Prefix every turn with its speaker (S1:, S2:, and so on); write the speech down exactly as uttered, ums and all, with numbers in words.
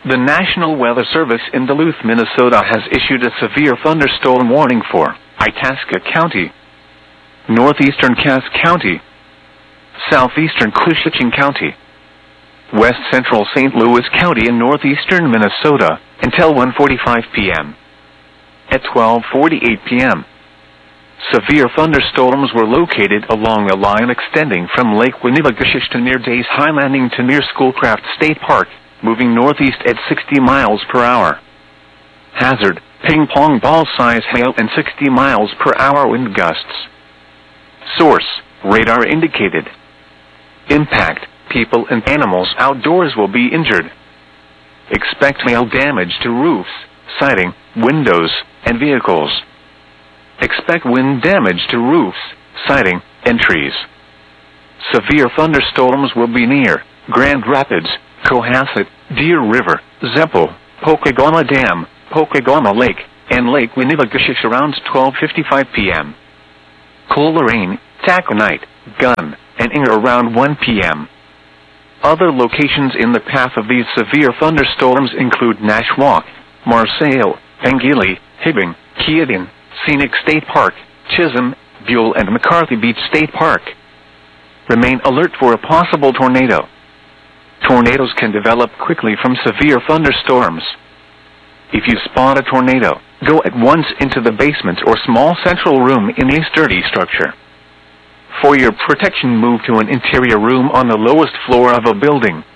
S1: The National Weather Service in Duluth, Minnesota has issued a severe thunderstorm warning for Itasca County, northeastern Cass County, southeastern Coushachen County, west central Saint Louis County and northeastern Minnesota until one forty-five p m At twelve forty-eight p m, severe thunderstorms were located along a line extending from Lake Winnipesaukee to near Days High Landing to near Schoolcraft State Park, moving northeast at sixty miles per hour. Hazard, ping-pong ball-size hail and sixty miles per hour wind gusts. Source, radar indicated. Impact, people and animals outdoors will be injured. Expect hail damage to roofs, siding, windows, and vehicles. Expect wind damage to roofs, siding, and trees. Severe thunderstorms will be near Grand Rapids, Cohasset, Deer River, Zemple, Pokegama Dam, Pokegama Lake, and Lake Winnipesaukee around twelve fifty-five p m Coleraine, Taconite, Gunn, and Inger around one p m Other locations in the path of these severe thunderstorms include Nashwauk, Marseille, Pangili, Hibbing, Keaton, Scenic State Park, Chisholm, Buell, and McCarthy Beach State Park. Remain alert for a possible tornado. Tornadoes can develop quickly from severe thunderstorms. If you spot a tornado, go at once into the basement or small central room in a sturdy structure. For your protection, move to an interior room on the lowest floor of a building.